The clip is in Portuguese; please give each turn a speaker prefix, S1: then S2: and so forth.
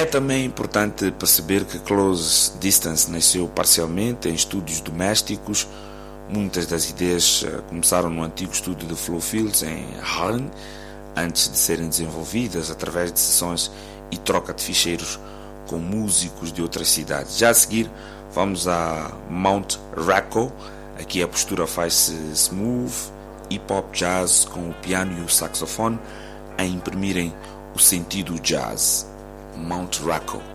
S1: É também importante perceber que Close Distance nasceu parcialmente em estúdios domésticos. Muitas das ideias começaram no antigo estúdio de Flo Fields em Harlem, antes de serem desenvolvidas através de sessões e troca de ficheiros com músicos de outras cidades. Já a seguir, vamos a Mount Racco. Aqui a postura faz-se smooth, hip-hop jazz com o piano e o saxofone a imprimirem o sentido jazz. Mount Racco.